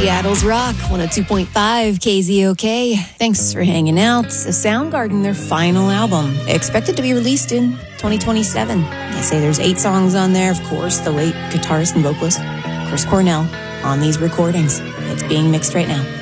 Seattle's Rock, 102.5 KZOK. Thanks for hanging out. Soundgarden, their final album, expected to be released in 2027. They say there's 8 songs on there. Of course, the late guitarist and vocalist Chris Cornell on these recordings. It's being mixed right now.